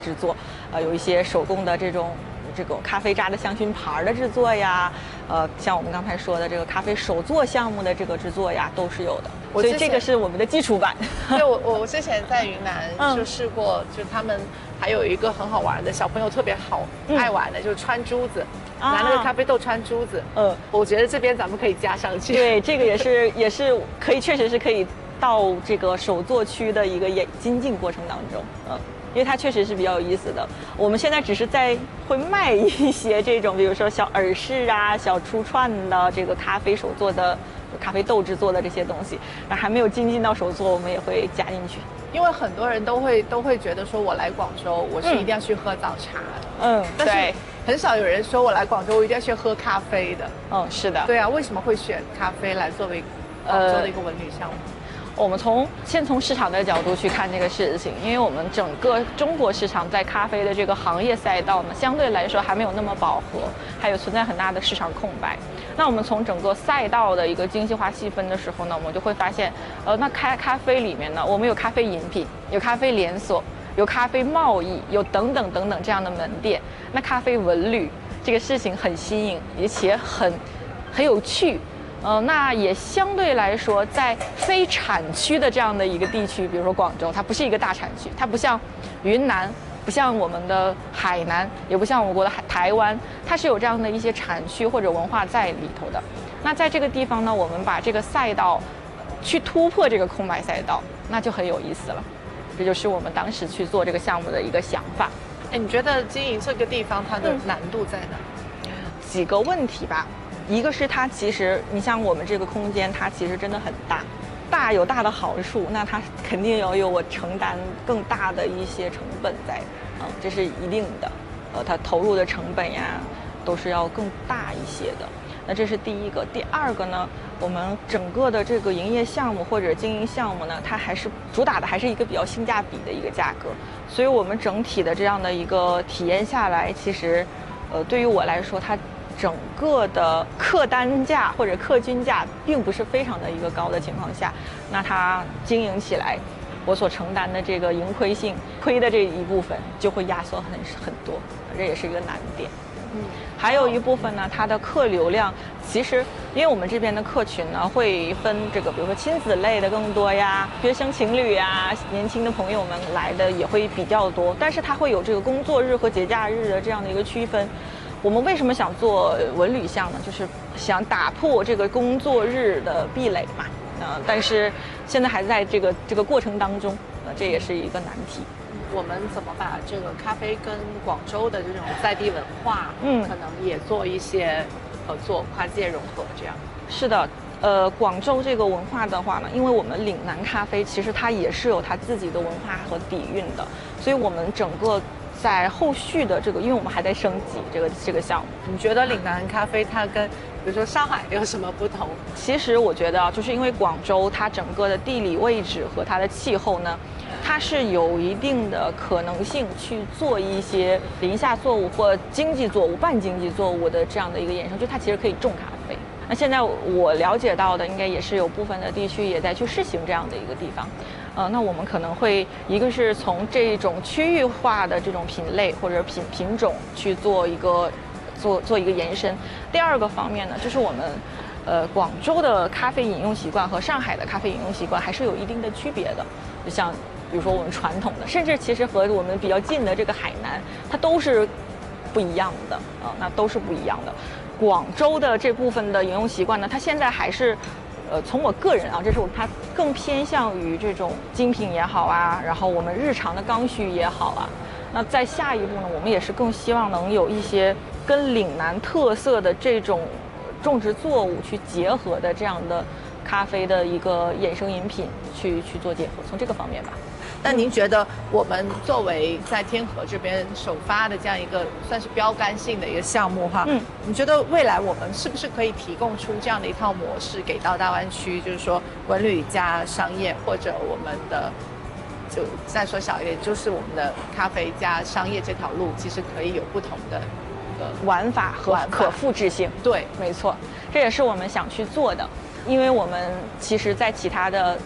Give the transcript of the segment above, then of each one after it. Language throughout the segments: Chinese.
制作，有一些手工的这种咖啡渣的香薰牌的制作呀，像我们刚才说的这个咖啡手作项目的这个制作呀，都是有的。所以这个是我们的基础版。 对，我之前在云南就试过，就他们还有一个很好玩的，小朋友特别爱玩的，就是穿珠子。拿那个咖啡豆穿珠子，我觉得这边咱们可以加上去。 对，这个也是可以，确实是可以到这个手作区的一个精进过程当中，因为它确实是比较有意思的。我们现在只是会卖一些这种，比如说小耳饰啊、小出串的这个咖啡手做的咖啡豆制作的这些东西，然后还没有精进到手作，我们也会加进去。因为很多人都会觉得说，我来广州，我是一定要去喝早茶的，但是很少有人说我来广州，我一定要去喝咖啡的。 是的。 对啊，为什么会选咖啡来作为广州的一个文旅项目？ 我们先从市场的角度去看这个事情，因为我们整个中国市场在咖啡的这个行业赛道呢，相对来说还没有那么饱和，还有存在很大的市场空白。那我们从整个赛道的一个精细化细分的时候呢，我们就会发现，那咖啡里面呢，我们有咖啡饮品，有咖啡连锁，有咖啡贸易，有等等等等这样的门店。那咖啡文旅这个事情很新颖，而且很有趣。那也相对来说，在非产区的这样的一个地区，比如说广州，它不是一个大产区，它不像云南，不像我们的海南，也不像我国的台湾，它是有这样的一些产区或者文化在里头的。那在这个地方呢，我们把这个赛道去突破这个空白赛道，那就很有意思了。这就是我们当时去做这个项目的一个想法。 你觉得经营这个地方它的难度在哪？ 几个问题吧。一个是它其实，你像我们这个空间，它其实真的很大，大有大的好处，那它肯定要有我承担更大的一些成本在，这是一定的，它投入的成本呀，都是要更大一些的。那这是第一个。第二个呢，我们整个的这个营业项目或者经营项目呢，它还是主打的还是一个比较性价比的一个价格，所以我们整体的这样的一个体验下来，其实，对于我来说，它整个的客单价或者客均价并不是非常的一个高的情况下，那它经营起来，我所承担的这个盈亏性亏的这一部分就会压缩很多，这也是一个难点。还有一部分呢，它的客流量其实，因为我们这边的客群呢会分这个，比如说亲子类的更多呀，学生情侣呀，年轻的朋友们来的也会比较多，但是它会有这个工作日和节假日的这样的一个区分。我们为什么想做文旅项呢？就是想打破这个工作日的壁垒嘛。但是现在还在这个过程当中，这也是一个难题。 我们怎么把这个咖啡跟广州的这种在地文化，可能也做一些合作、跨界融合这样？ 是的。广州这个文化的话呢，因为我们岭南咖啡其实它也是有它自己的文化和底蕴的，所以我们整个在后续的这个，因为我们还在升级这个项目。 你觉得岭南咖啡它跟比如说上海有什么不同？ 其实我觉得就是因为广州它整个的地理位置和它的气候呢，它是有一定的可能性去做一些林下作物或经济作物、半经济作物的这样的一个衍生，就它其实可以种咖啡。那现在我了解到的，应该也是有部分的地区也在去试行这样的一个地方。那我们可能会一个是从这种区域化的这种品类或者品种去做一个延伸。第二个方面呢，就是我们广州的咖啡饮用习惯和上海的咖啡饮用习惯还是有一定的区别的。就像比如说我们传统的，甚至其实和我们比较近的这个海南，它都是不一样的那都是不一样的。广州的这部分的饮用习惯呢，它现在还是从我个人这是它更偏向于这种精品也好啊，然后我们日常的刚需也好啊。那在下一步呢，我们也是更希望能有一些跟岭南特色的这种种植作物去结合的这样的咖啡的一个衍生饮品去做结合，从这个方面吧。 那您觉得我们作为在天河这边首发的这样一个算是标杆性的一个项目哈，你觉得未来我们是不是可以提供出这样的一套模式给到大湾区，就是说文旅加商业，或者我们的就再说小一点，就是我们的咖啡加商业这条路，其实可以有不同的玩法和可复制性。 对， 没错，这也是我们想去做的。因为我们其实在其他的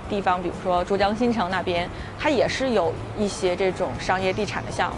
地方，比如说珠江新城那边，它也是有一些这种商业地产的项目。